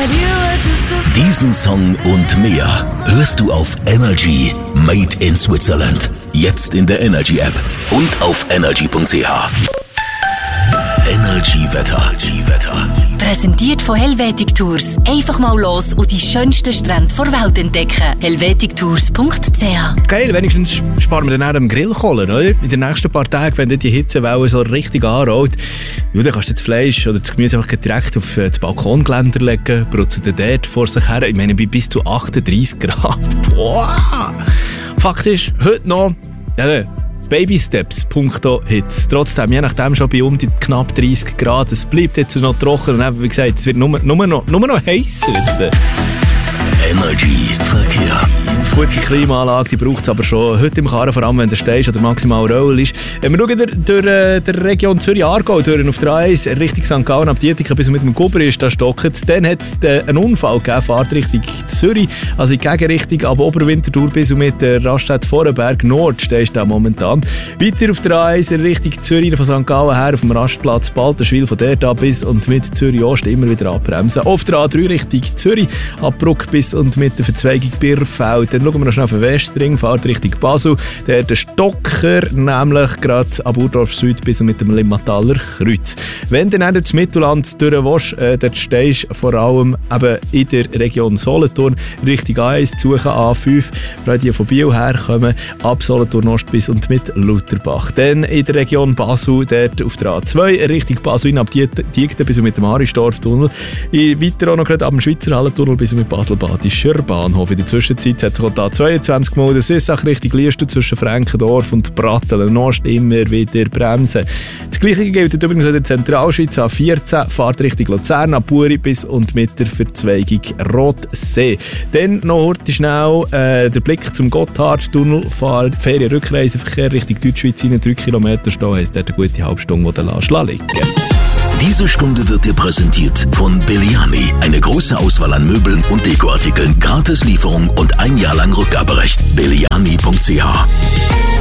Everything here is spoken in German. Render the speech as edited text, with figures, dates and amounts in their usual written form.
Diesen Song und mehr hörst du auf Energy Made in Switzerland. Jetzt in der Energy App und auf energy.ch. Energy Wetter. Präsentiert von Helvetic Tours. Einfach mal los und die schönsten Strände der Welt entdecken. helvetictours.ch. Geil, wenigstens sparen wir dann auch am Grillkohlen, oder? In den nächsten paar Tagen, wenn die Hitzewelle so richtig anrollt, ja, dann kannst du das Fleisch oder das Gemüse einfach direkt auf das Balkongeländer legen, brutzelt dann dort vor sich her. Ich meine, bei bis zu 38 Grad. Boah! Fakt ist, heute noch... Ja, Baby-Steps, punkto Hitze. Trotzdem, je nachdem schon bei um die knapp 30 Grad. Es bleibt jetzt noch trocken und eben, wie gesagt, es wird nur noch heißer. Energy Verkehr. Gute Klimaanlage, die braucht es aber schon heute im Karren, vor allem wenn der stehst oder maximal Roll ist. Wir schauen durch die Region Zürich-Aargau durch auf der A1 Richtung St. Gallen ab Dietikon bis mit dem Gubri ist da stockt. Dann hat es einen Unfall gegeben, Fahrt Richtung Zürich, also in Gegenrichtung ab Oberwinterthur bis und mit der Raststätte Vorenberg Nord stehst du da momentan. Weiter auf der A1 Richtung Zürich von St. Gallen her auf dem Rastplatz Baltenschwil von der da bis und mit Zürich Ost immer wieder abbremsen. Auf der A3 Richtung Zürich ab Bruck bis und mit der Verzweigung Birrfeld. Dann schauen wir noch schnell auf den Westring, fahrt Richtung Basel. Der Stocker, nämlich gerade ab Urdorf Süd bis mit dem Limmataler Kreuz. Wenn du dann das Mittelland durchwäschst, dort stehst du vor allem eben in der Region Solothurn Richtung A1 zu suchen, A5, weil die von Biel herkommen, ab Solothurn Ost bis und mit Lutherbach. Dann in der Region Basel, dort auf der A2 Richtung Basel hin ab Diegden bis mit dem Aristorf-Tunnel. Weiter auch noch gerade ab dem Schweizer Hallentunnel bis mit Basel-Badischer Bahnhof. In der Zwischenzeit hat es da 22 Mal das ist auch Richtung Liestel zwischen Frankendorf und Brattelen Ost immer wieder bremsen. Das Gleiche gilt übrigens in der Zentralschweiz A14, fahrt Richtung Luzern, ab Buri bis und mit der Verzweigung Rotsee. Dann noch heute schnell der Blick zum Gotthardtunnel, Ferien-Rückreiseverkehr Richtung Deutschschweiz rein, 3 Kilometer stehen, heisst dort eine gute halbe Stunde, die du liegen lässt. Diese Stunde wird dir präsentiert von Belliani. Eine große Auswahl an Möbeln und Dekoartikeln, Gratislieferung und 1 Jahr lang Rückgaberecht. Belliani.ch.